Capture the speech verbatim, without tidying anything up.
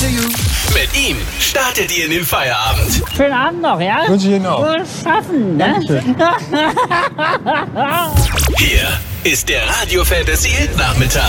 to you. Mit ihm startet ihr in den Feierabend. Schönen Abend noch, ja? Wünsche ich Ihnen auch. Wohl schaffen, ne? Hier ist der Radio Fantasy Hit Nachmittag.